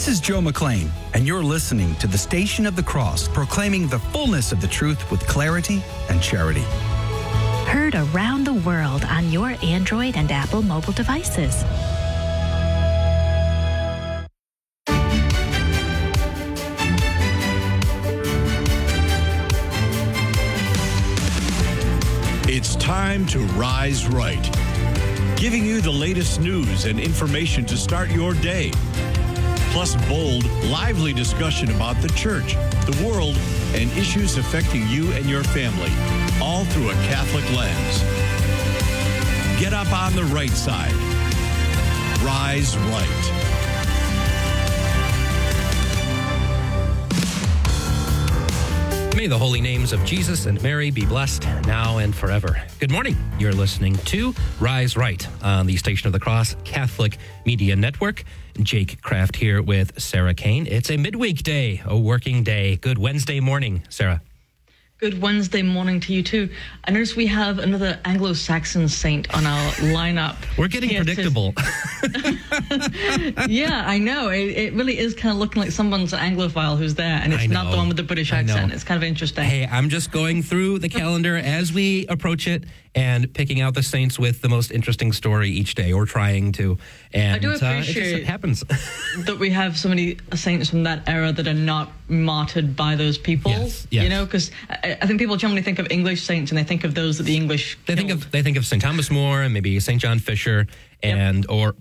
This is Joe McLean, and you're listening to the Station of the Cross, proclaiming the fullness of the truth with clarity and charity. Heard around the world on your Android and Apple mobile devices. It's time to Rise Right, giving you the latest news and information to start your day. Plus bold, lively discussion about the church, the world, and issues affecting you and your family, all through a Catholic lens. Get up on the right side. Rise Right. May the holy names of Jesus and Mary be blessed now and forever. Good morning. You're listening to Rise Right on the Station of the Cross Catholic Media Network. Jake Kraft here with Sarah Kane. It's a midweek day, a working day. Good Wednesday morning, Sarah. Good Wednesday morning to you, too. I notice we have another Anglo-Saxon saint on our lineup. We're getting predictable. Yeah, I know. It really is kind of looking like someone's an Anglophile who's there, and it's not the one with the British accent. It's kind of interesting. Hey, I'm just going through the calendar as we approach it and picking out the saints with the most interesting story each day, or trying to. And I do appreciate it happens. that we have so many saints from that era that are not martyred by those people. Yes. You know, because I think people generally think of English saints and they think of those that the English killed. They think of St. Thomas More and maybe St. John Fisher, and or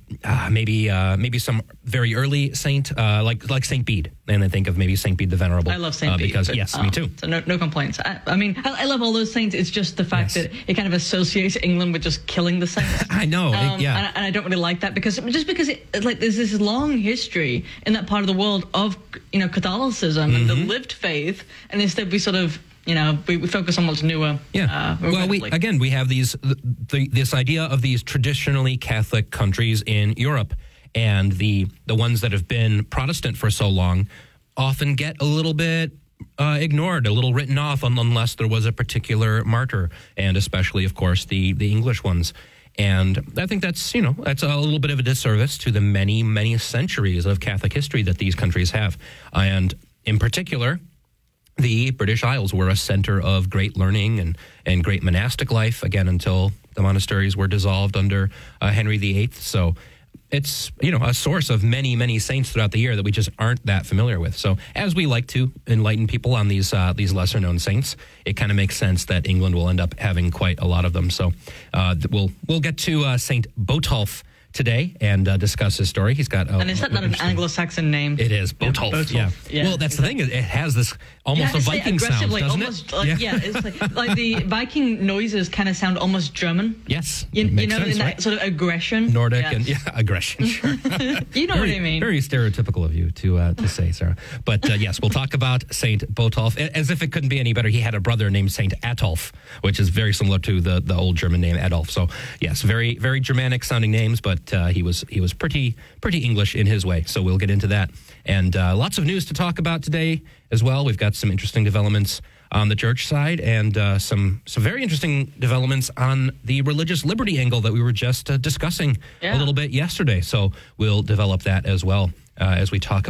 maybe some very early saint like St. Bede, and they think of maybe St. Bede the Venerable. I love St. Bede. Because yes, me too. So no complaints. I mean, I love all those saints. It's just the fact that it kind of associates England with just killing the saints. I know. And I don't really like that because there's this long history in that part of the world of Catholicism and the lived faith, and instead we sort of we focus on what's newer. Yeah. Well, we have this idea of these traditionally Catholic countries in Europe, and the ones that have been Protestant for so long often get a little bit ignored, a little written off, unless there was a particular martyr, and especially, of course, the English ones. And I think that's a little bit of a disservice to the many, many centuries of Catholic history that these countries have. And in particular, the British Isles were a center of great learning and great monastic life, again, until the monasteries were dissolved under Henry VIII. So it's, a source of many, many saints throughout the year that we just aren't that familiar with. So as we like to enlighten people on these lesser-known saints, it kind of makes sense that England will end up having quite a lot of them. So we'll get to St. Botolph today and discuss his story. He's got and is that not an Anglo-Saxon name? It is Botolph. Yeah. Well, that's the thing. It has this almost a Viking sound, doesn't it? It's like the Viking noises kind of sound almost German. Yes, in that sort of aggression, Nordic, and aggression. Sure. You know what I mean. Very stereotypical of you to say, Sarah. But yes, we'll talk about Saint Botolph as if it couldn't be any better. He had a brother named Saint Atolf, which is very similar to the old German name Adolf. So yes, very very Germanic sounding names, but he was pretty English in his way. So we'll get into that, and lots of news to talk about today as well. We've got some interesting developments on the church side, and some very interesting developments on the religious liberty angle that we were just discussing a little bit yesterday. So we'll develop that as well as we talk